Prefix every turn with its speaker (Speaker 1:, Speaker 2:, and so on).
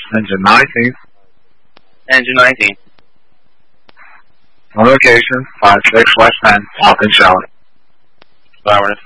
Speaker 1: Engine 19.
Speaker 2: Engine 19.
Speaker 1: On location, 56 West End, Falcon Shower.
Speaker 2: Flowers.